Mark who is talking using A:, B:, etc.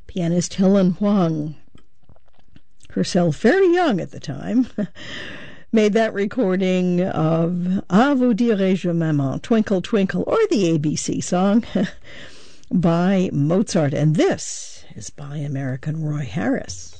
A: Pianist Helen Huang, herself very young at the time, made that recording of À vous dirai-je maman, Twinkle Twinkle, or the ABC song by Mozart. And this is by American Roy Harris.